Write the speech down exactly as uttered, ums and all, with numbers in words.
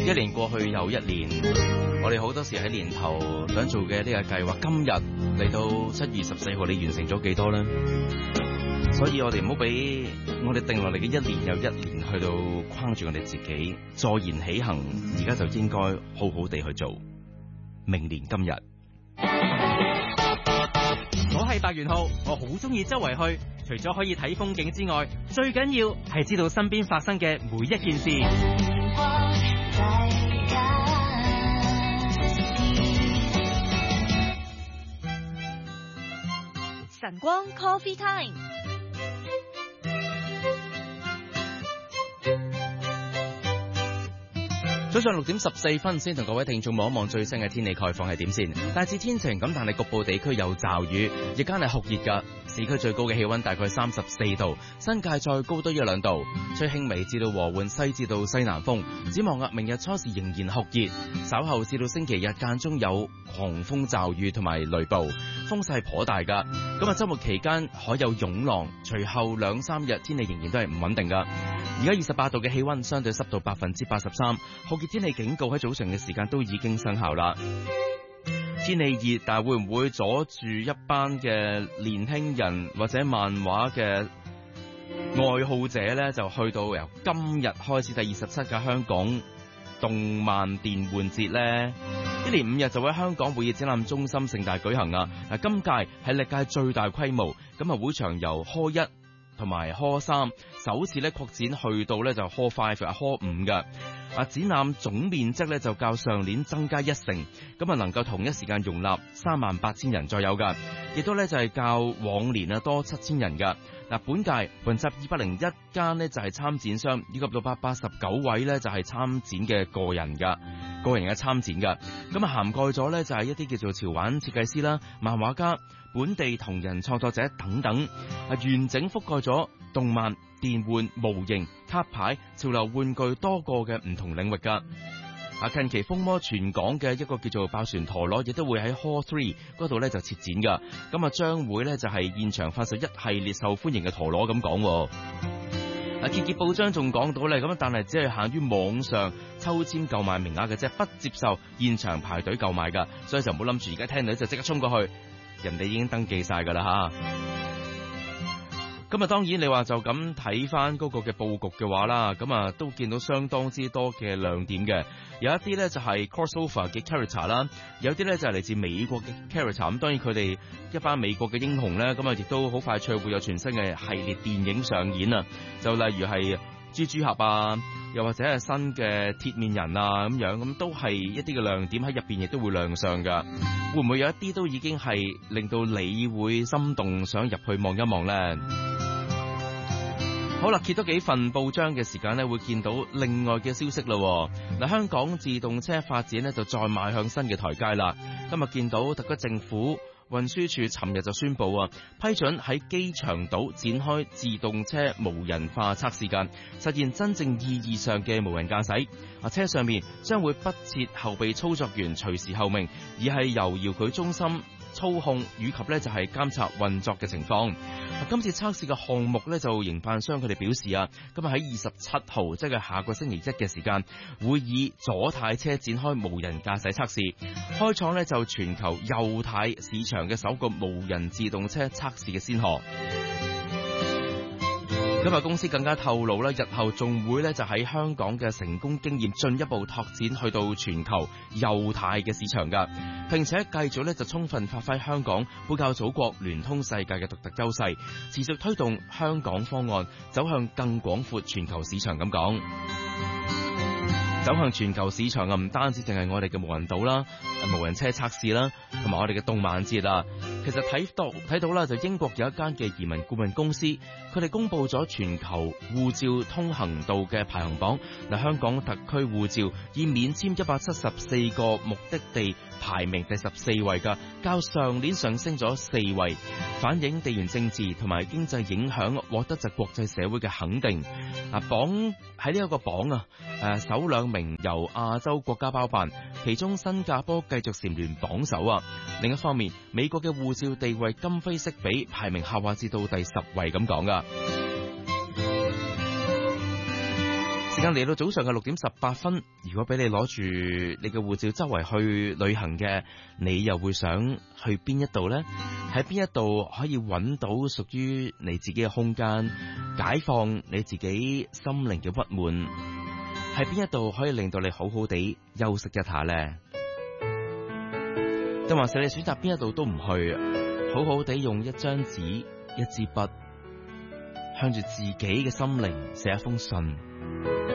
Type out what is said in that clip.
一年過去又一年，我哋好多時喺年頭想做嘅呢個計劃，今日嚟到七月十四號，你完成咗幾多呢？所以我哋唔好俾我哋定落嚟嘅一年又一年去到框住我哋自己，坐言起行，而家就應該好好地去做。明年今日， 我係白元浩，我好中意周圍去，除咗可以睇風景之外，最緊要係知道身邊發生嘅每一件事。 晨光 Coffee Time。 早上六點十四分，先同各位聽眾望一望最新嘅天氣概況係點先。大致天晴咁，但係局部地區有驟雨，日間係酷熱㗎。市區最高嘅氣溫大概三十四度，新界再高多一兩度。吹輕微至到和緩西至到西南風。展望明日初時仍然酷熱，稍後至到星期日間中有狂風驟雨同埋雷暴，風勢頗大㗎。咁啊，週末期間海有湧浪，隨後兩三日天氣仍然都係唔穩定㗎。而家二十八度嘅氣溫，相對濕度百分之八十三，酷熱天氣警告喺早上嘅時間都已經生效啦。天氣熱，但係會唔會阻住一班嘅年輕人或者漫畫嘅愛好者呢？就去到由今日開始第二十七屆香港動漫電玩節呢，一連五日就會喺香港會議展覽中心盛大舉行啊！嗱，今屆係歷屆最大規模，咁啊會場由科一同埋科三首次咧擴展去到咧就科 five 啊科五嘅。啊，展覽總面積咧就較上年增加一成，咁啊能夠同一時間容納三萬八千人左右噶，亦都咧就係較往年啊多七千人噶。嗱，本屆雲集二百零一間呢就係參展商，以及六百八十九位咧就係參展嘅個人噶，個人嘅參展噶，咁啊涵蓋咗咧就係一啲叫做潮玩設計師啦、漫畫家、本地同人創作者等等，啊完整覆蓋咗動漫、電玩、模型、卡牌、潮流玩具多個嘅唔同領域噶。啊，近期風靡全港嘅一個叫做爆旋陀螺，亦都會喺 Hall Three 嗰度咧就設展噶。咁啊，將會咧就係現場發售一系列受歡迎嘅陀螺咁講。啊，揭揭報章仲講到咧，咁但係只係限於網上抽籤購買名額嘅啫，不接受現場排隊購買噶。所以就唔好諗住而家聽到就即刻衝過去，人哋已經登記晒噶啦吓。咁啊，當然你話就咁睇翻嗰個嘅佈局嘅話啦，咁啊都見到相當之多嘅亮點嘅，有一啲咧就係 crossover 嘅 character 啦，有啲咧就係嚟自美國嘅 character，咁當然佢哋一班美國嘅英雄咧，咁啊亦都好快脆會有全新嘅系列電影上演啊，就例如係蜘蛛俠啊，又或者係新嘅鐵面人啊咁樣，咁都係一啲嘅亮點喺入邊亦都會亮相噶。會唔會有一啲都已經係令到你會心動想入去望一望咧？好啦，揭多幾份報章嘅時間咧，會見到另外嘅消息啦。嗱，香港自動車發展咧就再邁向新嘅台階啦。今日見到特區政府運輸署尋日就宣布啊，批准喺機場島展開自動車無人化測試間，實現真正意義上嘅無人駕駛。啊，車上面將會不設後備操作員隨時候命，而係由遙距中心操控以及咧就係監察運作嘅情況。今次測試嘅項目咧就營辦商佢哋表示啊，今日喺二十七號即係下個星期一嘅時間，會以左軚車展開無人駕駛測試，開創咧就全球右軚市場嘅首個無人自動車測試嘅先河。今日公司更加透露咧，日後仲會咧就喺香港嘅成功經驗進一步拓展去到全球右軚嘅市場噶，並且繼續咧就充分發揮香港背靠祖國聯通世界嘅獨特優勢，持續推動香港方案走向更廣闊全球市場咁講。走向全球市場啊，唔單止淨係我哋嘅無人島啦、無人車測試啦，同埋我哋嘅動漫節啦。其實睇到睇到啦，就英國有一間嘅移民顧問公司，佢哋公布咗全球護照通行度嘅排行榜。嗱，香港特區護照以免簽一百七十四個目的地排名第十四位㗎，較上年上升咗四位，反映地緣政治同埋經濟影響獲得就國際社會嘅肯定。啊，榜喺呢一個榜啊，誒首兩名由亞洲國家包辦，其中新加坡繼續蟬聯榜首啊。另一方面，美國嘅護照地位今非昔比，排名下滑至到第十位咁講噶。 時間嚟到早上嘅六點十八分，如果俾你攞住你嘅護照周圍去旅行嘅，你又會想去邊一度呢？喺邊一度可以揾到屬於你自己嘅空間，解放你自己心靈嘅鬱悶？喺邊一度可以令到你好好地休息一下呢？定還是你選擇邊一度都唔去，好好地用一張紙、一支筆，向住自己嘅心靈寫一封信？